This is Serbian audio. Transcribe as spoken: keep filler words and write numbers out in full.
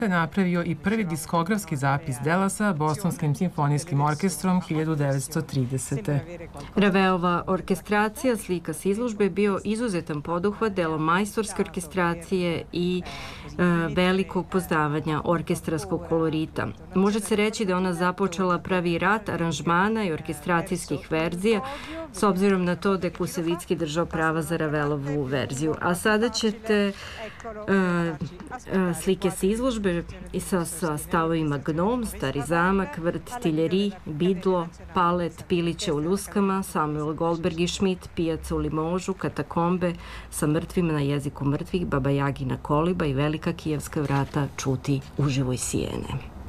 je napravio i prvi diskografski zapis dela sa Bostonskim simfonijskim orkestrom hiljadu devetsto tridesete. Ravelova orkestracija slika s izložbe bio izuzetan poduhvat delo majstorske orkestracije i e, velikog poznavanja orkestrarskog kolorita. Može se reći da ona započela pravi rat aranžmana i orkestracijskih verzija, s obzirom na to da je Kusevicki držao prava za Ravelovu verziju. A sada ćete e, e, slike s izložbe i sa, sa stavovima Gnom, Stari zamak, Vrt, Tiljeri, Bidlo, Palet, Piliće u ljuskama, Samuel Goldberg i Schmidt, Pijaca u Limožu, Katakombe sa mrtvima na jeziku mrtvih, Baba Jagina koliba i velika kijevska vrata čuti uživo iz Sijene.